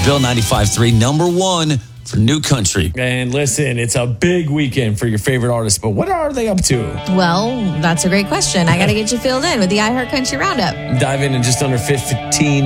Bill 95.3, number one for new country. And listen, it's a big weekend for your favorite artists, but what are they up to? Well, that's a great question. I got to get you filled in with the iHeart Country Roundup. Dive in just under 15